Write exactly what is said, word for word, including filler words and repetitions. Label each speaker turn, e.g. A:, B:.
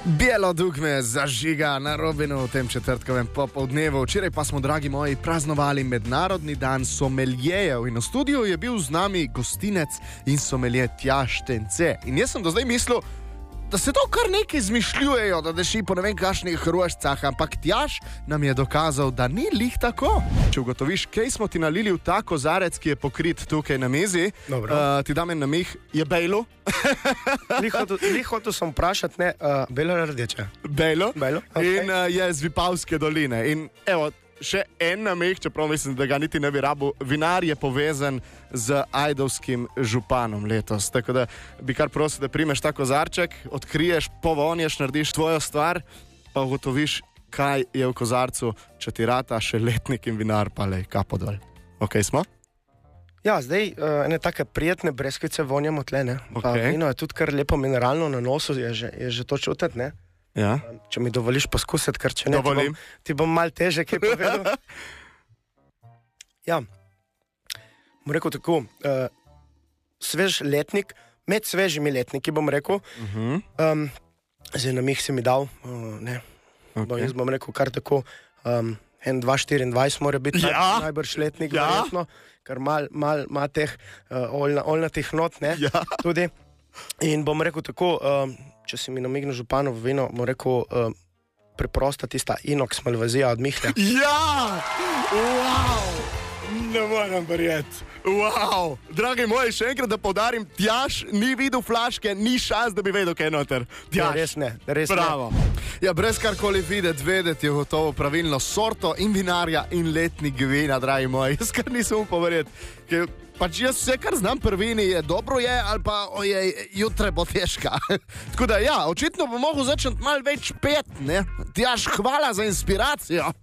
A: Bijelo dugme zažiga na Robinu v tem četrtkovem popoldnevu. Včeraj pa smo, dragi moji, praznovali Mednarodni dan someljejev in v studiu je bil z nami gostinec in somelje Tjaž Tence. In jaz sem do zdaj mislil, da se to kar nekaj izmišljujejo, da deši po ne vem kakšnih hrušcah, ampak Tjaž nam je dokazal, da ni lih tako. Če ugotoviš, kaj smo ti nalili v ta kozarec, ki je pokrit tukaj na mizi, uh, ti dam en namih, je bejlo.
B: Lih hotel sem vprašati, ne, uh, bejlo ali rdeče?
A: Bejlo.
B: Bejlo, okay.
A: In uh, je z Vipavske doline. In evo, še en namih, čeprav mislim, da ga niti ne bi rabil, vinar je povezan z ajdovskim županom letos. Tako da bi kar prosil, da primeš ta kozarček, odkriješ, povonješ, narediš tvojo stvar, pa ugotoviš, kaj je v kozarcu, če ti rata še letnik in vinar, pa lej, kapo dol. Ok, smo?
B: Ja, zdaj uh, ene take prijetne breskvice vonjamo tle, ne.
A: Ok.
B: Pa vino je tudi kar lepo mineralno na nosu, je že, je že to čutiti, ne.
A: Ja.
B: Če mi dovoliš poskusiti, ker če ne, ti bom, ti bom mal teže kaj povedal. Ja, bom rekel tako, uh, svež letnik, med svežimi letniki bom rekel,
A: Uh-huh.
B: um, zdaj na mih si mi dal, uh, ne,
A: Ok.
B: bom, jaz bom rekel kar tako, um, en, dva, štiriindvajset mora biti
A: Ja.
B: naj, najbrž letnik,
A: Ja.
B: verjetno, ker mal, mal ima teh uh, oljna, oljnatih not, ne,
A: Ja.
B: tudi. In bom rekel tako, um, če si mi namignil županovo vino, bom rekel, um, preprosta tista inox malvazija od Mihlja.
A: Ja! Wow! Ne moram verjeti. Wow! Dragi moji, še enkrat da poudarim, Tjaž ni videl flaške, ni šans, da bi vedel, kaj je noter.
B: Ja,
A: Tjaž.
B: res ne, res
A: Bravo. Ja, brez karkoli videti, vedeti je gotovo pravilno sorto in vinarja in letnik vina, dragi moji. Jaz kar nisem upal verjeti, ker pač jaz vse, kar znam pri vini, je dobro je ali pa ojej, jutre bo težka. Tako da ja, očitno bo mogel začeti malo več pet, ne? Tjaž, hvala za inspiracijo.